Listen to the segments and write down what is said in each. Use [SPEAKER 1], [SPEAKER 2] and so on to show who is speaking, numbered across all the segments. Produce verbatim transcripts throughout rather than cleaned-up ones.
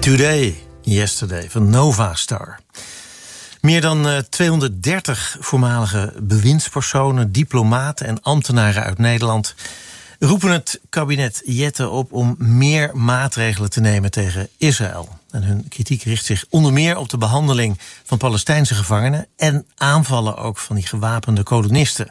[SPEAKER 1] Today, Yesterday van Nova Star. Meer dan uh, tweehonderddertig voormalige bewindspersonen, diplomaten en ambtenaren uit Nederland roepen het kabinet Jette op om meer maatregelen te nemen tegen Israël. En hun kritiek richt zich onder meer op de behandeling van Palestijnse gevangenen en aanvallen ook van die gewapende kolonisten.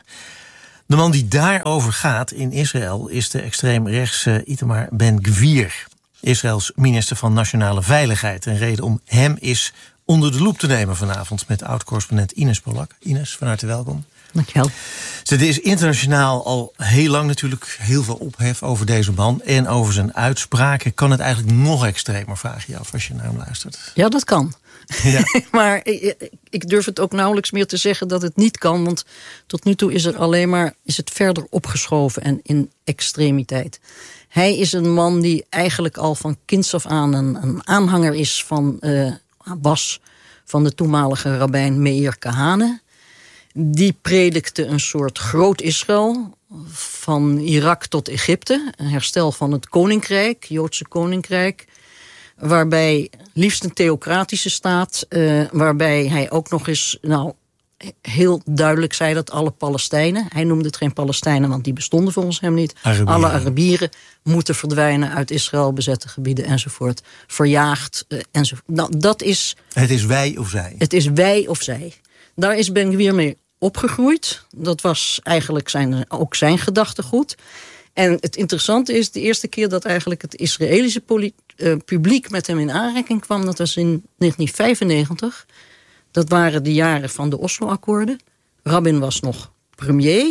[SPEAKER 1] De man die daarover gaat in Israël is de extreemrechtse Itamar Ben-Gvir, Israëls minister van Nationale Veiligheid. En reden om hem is onder de loep te nemen vanavond met oud-correspondent Ines Polak. Ines, van harte welkom.
[SPEAKER 2] Dankjewel.
[SPEAKER 1] Er is internationaal al heel lang natuurlijk heel veel ophef over deze man en over zijn uitspraken. Kan het eigenlijk nog extremer, vraag je af als je naar hem luistert?
[SPEAKER 2] Ja, dat kan.
[SPEAKER 1] Ja.
[SPEAKER 2] Maar ik, ik durf het ook nauwelijks meer te zeggen dat het niet kan. Want tot nu toe is er alleen maar is het verder opgeschoven en in extremiteit. Hij is een man die eigenlijk al van kinds af aan een, een aanhanger is van, uh, was van de toenmalige rabbijn Meir Kahane. Die predikte een soort groot Israël, van Irak tot Egypte. Een herstel van het koninkrijk, Joodse koninkrijk. Waarbij liefst een theocratische staat, uh, waarbij hij ook nog eens nou, heel duidelijk zei dat alle Palestijnen, hij noemde het geen Palestijnen, want die bestonden volgens hem niet. Arabieren. Alle Arabieren moeten verdwijnen uit Israël, bezette gebieden enzovoort. Verjaagd uh, enzovoort. Nou, dat is.
[SPEAKER 1] Het is wij of zij.
[SPEAKER 2] Het is wij of zij. Daar is Ben-Gvir mee opgegroeid. Dat was eigenlijk zijn, ook zijn gedachtegoed. En het interessante is, de eerste keer dat eigenlijk het Israëlische poli- uh, publiek met hem in aanraking kwam, dat was in negentien vijfennegentig. Dat waren de jaren van de Oslo-akkoorden. Rabin was nog premier.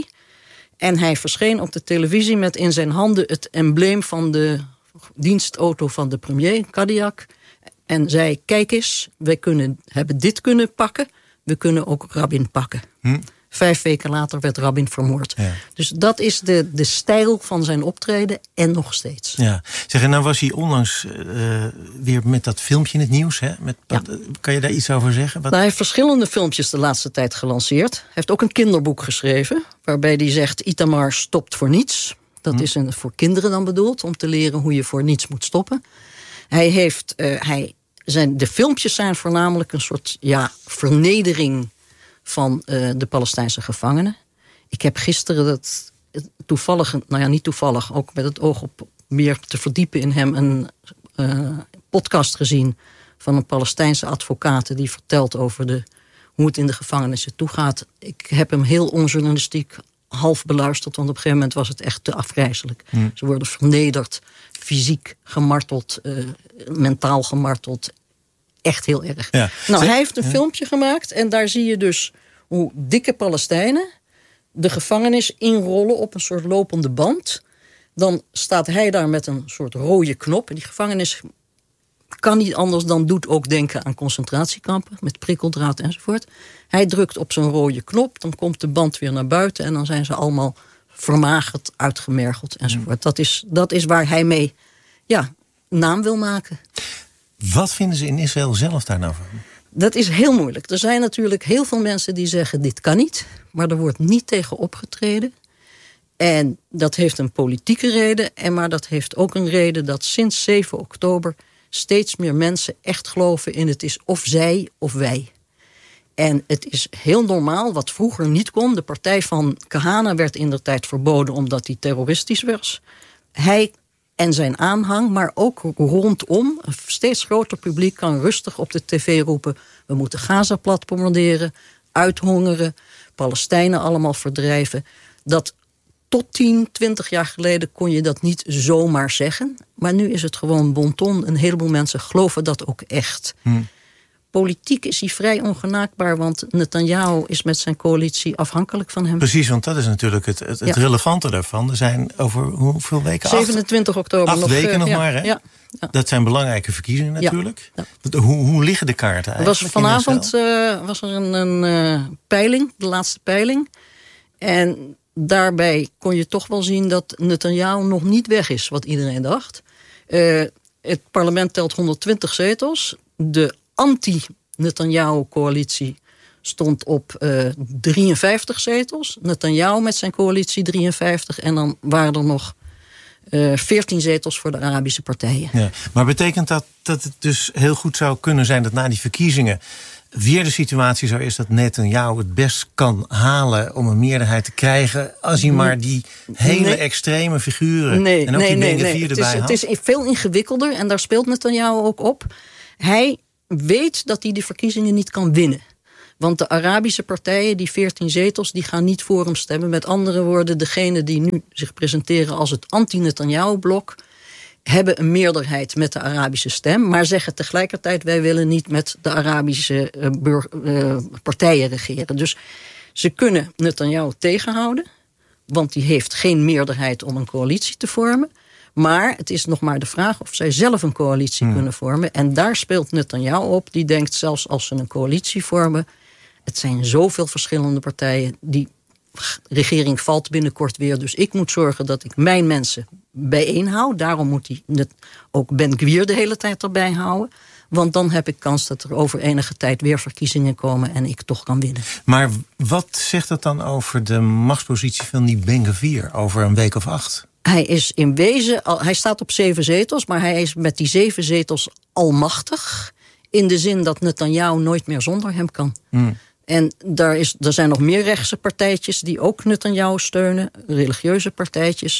[SPEAKER 2] En hij verscheen op de televisie met in zijn handen het embleem van de dienstauto van de premier, Cadillac. En zei, kijk eens, wij kunnen, hebben dit kunnen pakken. We kunnen ook Rabin pakken. Hm. Vijf weken later werd Rabin vermoord. Ja. Dus dat is de, de stijl van zijn optreden en nog steeds.
[SPEAKER 1] Ja. Zeg, en nou was hij onlangs uh, weer met dat filmpje in het nieuws. Hè? Met, ja. wat, kan je daar iets over zeggen? Wat...
[SPEAKER 2] Nou, hij heeft verschillende filmpjes de laatste tijd gelanceerd. Hij heeft ook een kinderboek geschreven, waarbij hij zegt, Itamar stopt voor niets. Dat hm. is een, voor kinderen dan bedoeld, om te leren hoe je voor niets moet stoppen. Hij heeft, uh, hij, zijn, de filmpjes zijn voornamelijk een soort ja, vernedering van uh, de Palestijnse gevangenen. Ik heb gisteren dat toevallig, nou ja, niet toevallig, ook met het oog op meer te verdiepen in hem, een uh, podcast gezien van een Palestijnse advocaat die vertelt over de, hoe het in de gevangenissen toegaat. Ik heb hem heel onjournalistiek half beluisterd, want op een gegeven moment was het echt te afgrijzelijk. Hmm. Ze worden vernederd, fysiek gemarteld, uh, mentaal gemarteld. Echt heel erg. Ja. Nou, hij heeft een ja. filmpje gemaakt en daar zie je dus hoe dikke Palestijnen de gevangenis inrollen op een soort lopende band. Dan staat hij daar met een soort rode knop. En die gevangenis kan niet anders dan doet ook denken aan concentratiekampen met prikkeldraad enzovoort. Hij drukt op zo'n rode knop, dan komt de band weer naar buiten en dan zijn ze allemaal vermagerd, uitgemergeld enzovoort. Dat is, dat is waar hij mee ja, naam wil maken.
[SPEAKER 1] Wat vinden ze in Israël zelf daar nou van?
[SPEAKER 2] Dat is heel moeilijk. Er zijn natuurlijk heel veel mensen die zeggen, dit kan niet. Maar er wordt niet tegen opgetreden. En dat heeft een politieke reden. En maar dat heeft ook een reden dat sinds zeven oktober steeds meer mensen echt geloven in het is of zij of wij. En het is heel normaal, wat vroeger niet kon. De partij van Kahane werd indertijd verboden omdat die terroristisch was. Hij en zijn aanhang, maar ook rondom. Een steeds groter publiek kan rustig op de tv roepen, we moeten Gaza plat bombarderen, uithongeren, Palestijnen allemaal verdrijven. Dat tot tien, twintig jaar geleden kon je dat niet zomaar zeggen. Maar nu is het gewoon bon ton. Een heleboel mensen geloven dat ook echt. Hmm. Politiek is hij vrij ongenaakbaar, want Netanyahu is met zijn coalitie afhankelijk van hem.
[SPEAKER 1] Precies, want dat is natuurlijk het, het, het ja. relevante daarvan. Er zijn over hoeveel weken?
[SPEAKER 2] zevenentwintig oktober.
[SPEAKER 1] Acht
[SPEAKER 2] nog,
[SPEAKER 1] weken uh, nog
[SPEAKER 2] ja,
[SPEAKER 1] maar, hè?
[SPEAKER 2] Ja, ja.
[SPEAKER 1] Dat zijn belangrijke verkiezingen natuurlijk. Ja, ja. Hoe, hoe liggen de kaarten eigenlijk?
[SPEAKER 2] Was vanavond uh, was er een, een uh, peiling, de laatste peiling. En daarbij kon je toch wel zien dat Netanyahu nog niet weg is, wat iedereen dacht. Uh, het parlement telt honderdtwintig zetels. De anti-Netanyahu-coalitie stond op uh, drieënvijftig zetels. Netanyahu met zijn coalitie drieënvijftig. En dan waren er nog Uh, veertien zetels voor de Arabische partijen.
[SPEAKER 1] Ja, maar betekent dat dat het dus heel goed zou kunnen zijn dat na die verkiezingen weer de situatie zo is dat Netanyahu het best kan halen om een meerderheid te krijgen als hij maar die hele nee. extreme figuren
[SPEAKER 2] nee,
[SPEAKER 1] en ook
[SPEAKER 2] nee,
[SPEAKER 1] die Ben
[SPEAKER 2] nee,
[SPEAKER 1] Gvir
[SPEAKER 2] nee.
[SPEAKER 1] erbij
[SPEAKER 2] het is,
[SPEAKER 1] had?
[SPEAKER 2] Het is veel ingewikkelder en daar speelt Netanyahu ook op. Hij weet dat hij de verkiezingen niet kan winnen. Want de Arabische partijen, die veertien zetels, die gaan niet voor hem stemmen. Met andere woorden, degenen die nu zich presenteren als het anti-Netanyahu-blok hebben een meerderheid met de Arabische stem, maar zeggen tegelijkertijd wij willen niet met de Arabische uh, burger, uh, partijen regeren. Dus ze kunnen Netanyahu tegenhouden, want die heeft geen meerderheid om een coalitie te vormen. Maar het is nog maar de vraag of zij zelf een coalitie hmm. kunnen vormen. En daar speelt Netanyahu op. Die denkt zelfs als ze een coalitie vormen, het zijn zoveel verschillende partijen, die regering valt binnenkort weer. Dus ik moet zorgen dat ik mijn mensen bijeenhoud. Daarom moet hij net ook Ben Gvir de hele tijd erbij houden. Want dan heb ik kans dat er over enige tijd weer verkiezingen komen en ik toch kan winnen.
[SPEAKER 1] Maar wat zegt dat dan over de machtspositie van die Ben Gvir over een week of acht?
[SPEAKER 2] Hij is in wezen, hij staat op zeven zetels, maar hij is met die zeven zetels almachtig. In de zin dat Netanyahu nooit meer zonder hem kan. Hmm. En daar, is, er zijn nog meer rechtse partijtjes die ook Netanyahu steunen. Religieuze partijtjes.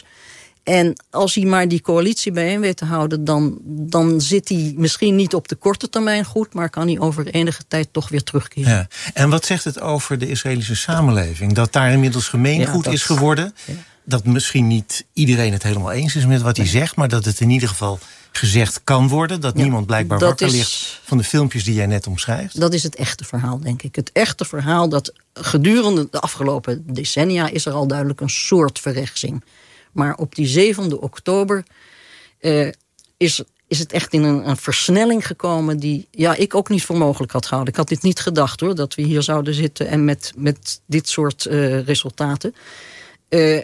[SPEAKER 2] En als hij maar die coalitie bijeen weet te houden, dan, dan zit hij misschien niet op de korte termijn goed, maar kan hij over enige tijd toch weer terugkeren.
[SPEAKER 1] Ja. En wat zegt het over de Israëlische samenleving? Dat daar inmiddels gemeengoed ja, dat, is geworden? Ja. Dat misschien niet iedereen het helemaal eens is met wat hij zegt, maar dat het in ieder geval gezegd kan worden. Dat ja, niemand blijkbaar wakker is, ligt van de filmpjes die jij net omschrijft.
[SPEAKER 2] Dat is het echte verhaal, denk ik. Het echte verhaal dat gedurende de afgelopen decennia is er al duidelijk een soort verrechtsing. Maar op die zevende oktober uh, is, is het echt in een, een versnelling gekomen die ja, ik ook niet voor mogelijk had gehouden. Ik had dit niet gedacht hoor, dat we hier zouden zitten en met, met dit soort uh, resultaten. Uh,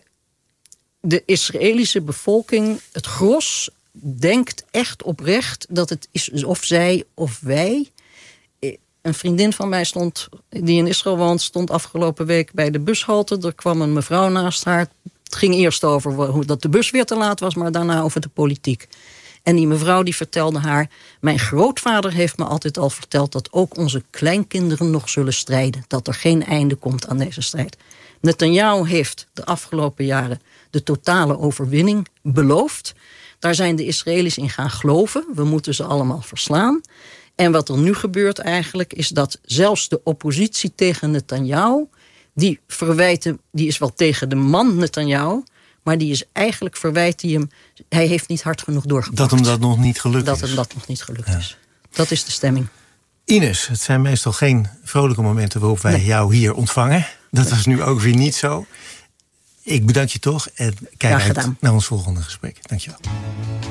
[SPEAKER 2] de Israëlische bevolking, het gros, denkt echt oprecht dat het is of zij of wij. Een vriendin van mij stond, die in Israël woont, stond afgelopen week bij de bushalte. Er kwam een mevrouw naast haar. Het ging eerst over hoe dat de bus weer te laat was, maar daarna over de politiek. En die mevrouw die vertelde haar, mijn grootvader heeft me altijd al verteld dat ook onze kleinkinderen nog zullen strijden. Dat er geen einde komt aan deze strijd. Netanyahu heeft de afgelopen jaren de totale overwinning beloofd. Daar zijn de Israëli's in gaan geloven. We moeten ze allemaal verslaan. En wat er nu gebeurt eigenlijk is dat zelfs de oppositie tegen Netanyahu, die verwijten, die is wel tegen de man Netanyahu, maar die is eigenlijk verwijt hij hem, hij heeft niet hard genoeg doorgepakt.
[SPEAKER 1] Dat hem dat nog niet gelukt
[SPEAKER 2] dat
[SPEAKER 1] is.
[SPEAKER 2] Dat hem dat nog niet gelukt
[SPEAKER 1] ja.
[SPEAKER 2] is. Dat is de stemming.
[SPEAKER 1] Ines, het zijn meestal geen vrolijke momenten waarop wij nee. jou hier ontvangen. Dat was nu ook weer niet zo. Ik bedank je toch en kijk uit naar ons volgende gesprek. Dank je wel.